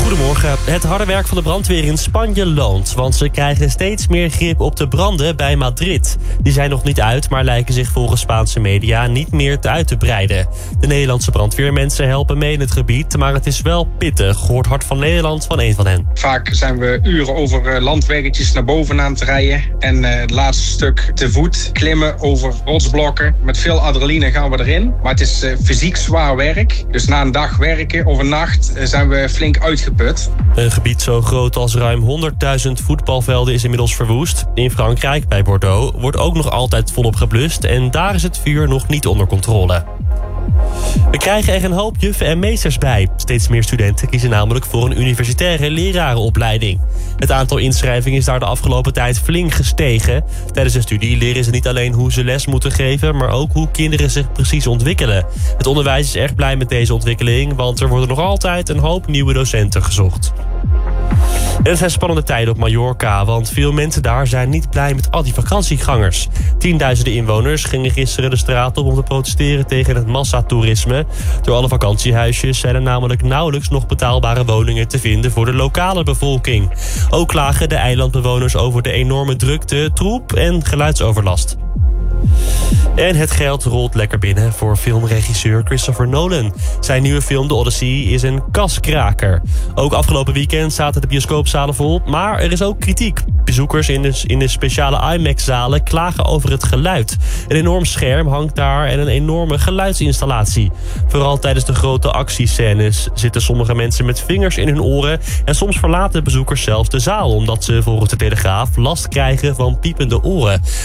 Goedemorgen. Het harde werk van de brandweer in Spanje loont, want ze krijgen steeds meer grip op de branden bij Madrid. Die zijn nog niet uit, maar lijken zich volgens Spaanse media niet meer uit te breiden. De Nederlandse brandweermensen helpen mee in het gebied, maar het is wel pittig, hoort Hart van Nederland van een van hen. Vaak zijn we uren over landweggetjes naar boven aan het rijden en het laatste stuk te voet klimmen over rotsblokken. Met veel adrenaline gaan we erin, maar het is fysiek zwaar werk. Dus na een dag werken of een nacht zijn we flink uitgeput. Een gebied zo groot als ruim 100.000 voetbalvelden is inmiddels verwoest. In Frankrijk, bij Bordeaux, wordt ook nog altijd volop geblust en daar is het vuur nog niet onder controle. We krijgen er een hoop juffen en meesters bij. Steeds meer studenten kiezen namelijk voor een universitaire lerarenopleiding. Het aantal inschrijvingen is daar de afgelopen tijd flink gestegen. Tijdens een studie leren ze niet alleen hoe ze les moeten geven, maar ook hoe kinderen zich precies ontwikkelen. Het onderwijs is erg blij met deze ontwikkeling, want er worden nog altijd een hoop nieuwe docenten gezocht. En het zijn spannende tijden op Mallorca, want veel mensen daar zijn niet blij met al die vakantiegangers. Tienduizenden inwoners gingen gisteren de straat op om te protesteren tegen het massatoerisme. Door alle vakantiehuisjes zijn er namelijk nauwelijks nog betaalbare woningen te vinden voor de lokale bevolking. Ook klagen de eilandbewoners over de enorme drukte, troep en geluidsoverlast. En het geld rolt lekker binnen voor filmregisseur Christopher Nolan. Zijn nieuwe film The Odyssey is een kaskraker. Ook afgelopen weekend zaten de bioscoopzalen vol, maar er is ook kritiek. Bezoekers in de speciale IMAX-zalen klagen over het geluid. Een enorm scherm hangt daar en een enorme geluidsinstallatie. Vooral tijdens de grote actiescènes zitten sommige mensen met vingers in hun oren en soms verlaten bezoekers zelfs de zaal, omdat ze volgens de Telegraaf last krijgen van piepende oren.